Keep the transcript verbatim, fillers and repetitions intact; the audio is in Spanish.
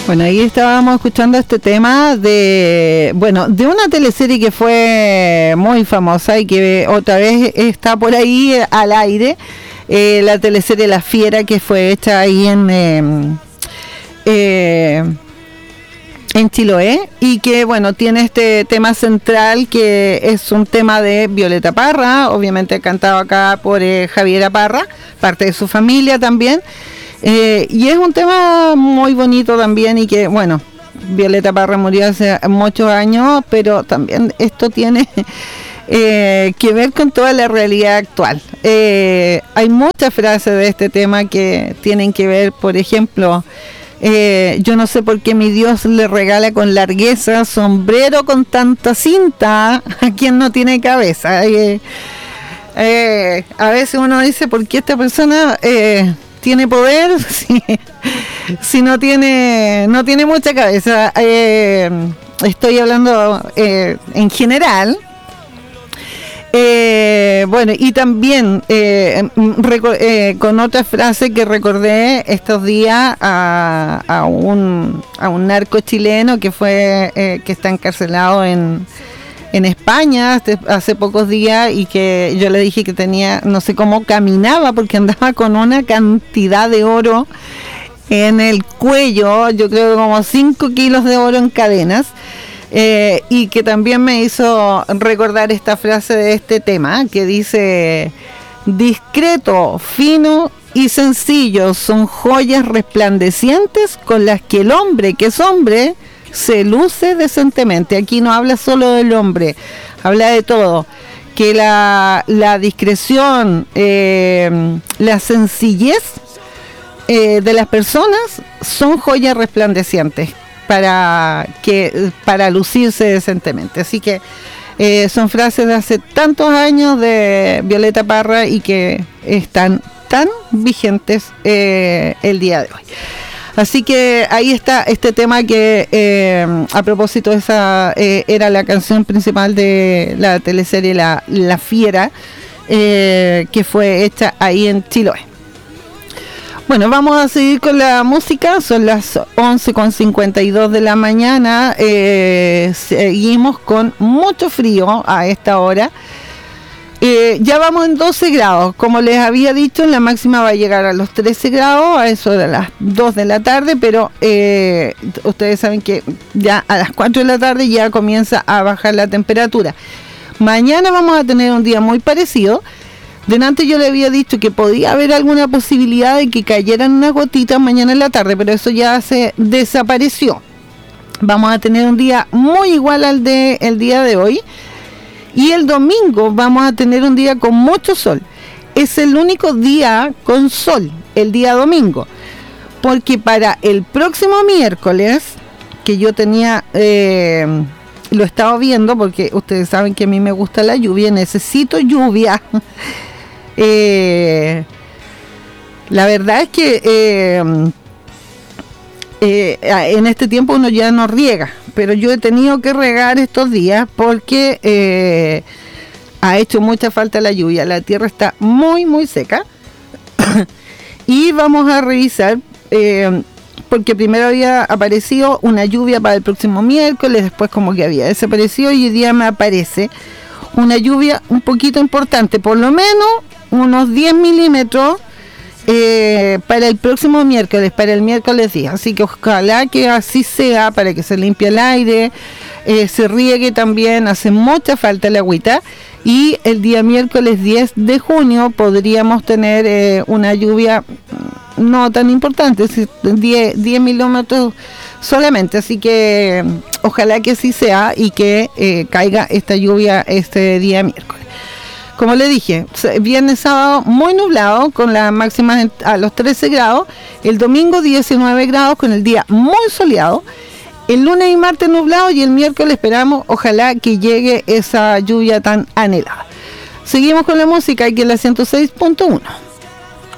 Bueno, ahí estábamos escuchando este tema de, bueno, de una teleserie que fue muy famosa y que otra vez está por ahí al aire, eh, la teleserie La Fiera, que fue hecha ahí en eh, eh, en Chiloé, y que bueno, tiene este tema central que es un tema de Violeta Parra, obviamente cantado acá por eh, Javiera Parra, parte de su familia también. Eh, y es un tema muy bonito también, y que bueno, Violeta Parra murió hace muchos años, pero también esto tiene eh, que ver con toda la realidad actual. Eh, hay muchas frases de este tema que tienen que ver, por ejemplo, eh, yo no sé por qué mi Dios le regala con largueza sombrero con tanta cinta a quien no tiene cabeza. Eh, eh, a veces uno dice, ¿por qué esta persona eh, tiene poder si, si no tiene no tiene mucha cabeza? Eh, estoy hablando eh, en general. Eh, bueno, y también eh, reco- eh, con otra frase que recordé estos días a, a un a un narco chileno que fue eh, que está encarcelado en en España hace, hace pocos días, y que yo le dije que tenía, no sé cómo caminaba, porque andaba con una cantidad de oro en el cuello, yo creo como cinco kilos de oro en cadenas, eh, y que también me hizo recordar esta frase de este tema, que dice: discreto, fino y sencillo son joyas resplandecientes con las que el hombre que es hombre se luce decentemente. Aquí no habla solo del hombre, habla de todo, que la, la discreción, eh, la sencillez eh, de las personas son joyas resplandecientes para que para lucirse decentemente. Así que eh, son frases de hace tantos años de Violeta Parra y que están tan vigentes eh, el día de hoy. Así que ahí está este tema que eh, a propósito esa eh, era la canción principal de la teleserie La, la Fiera, eh, que fue hecha ahí en Chiloé. Bueno, vamos a seguir con la música, son las once con cincuenta y dos de la mañana, eh, seguimos con mucho frío a esta hora. Eh, ya vamos en doce grados, como les había dicho, la máxima va a llegar a los trece grados, a eso de las dos de la tarde, pero eh, ustedes saben que ya a las cuatro de la tarde ya comienza a bajar la temperatura. Mañana vamos a tener un día muy parecido. Delante yo le había dicho que podía haber alguna posibilidad de que cayeran unas gotitas mañana en la tarde, pero eso ya se desapareció. Vamos a tener un día muy igual al de el día de hoy. Y el domingo vamos a tener un día con mucho sol. Es el único día con sol, el día domingo. Porque para el próximo miércoles, que yo tenía, eh, lo estaba viendo, porque ustedes saben que a mí me gusta la lluvia, necesito lluvia. eh, la verdad es que eh, eh, en este tiempo uno ya no riega, pero yo he tenido que regar estos días porque eh, ha hecho mucha falta la lluvia. La tierra está muy muy seca y vamos a revisar eh, porque primero había aparecido una lluvia para el próximo miércoles, después como que había desaparecido, y hoy día me aparece una lluvia un poquito importante, por lo menos unos diez milímetros Eh, para el próximo miércoles, para el miércoles diez. Así que ojalá que así sea, para que se limpie el aire, eh, se riegue también, hace mucha falta el agüita. Y el día miércoles diez de junio podríamos tener eh, una lluvia no tan importante, diez, diez milímetros solamente. Así que ojalá que así sea y que eh, caiga esta lluvia este día miércoles. Como le dije, viernes, sábado muy nublado, con la máxima a los trece grados. El domingo diecinueve grados, con el día muy soleado. El lunes y martes nublado, y el miércoles esperamos, ojalá que llegue esa lluvia tan anhelada. Seguimos con la música aquí en la ciento seis punto uno.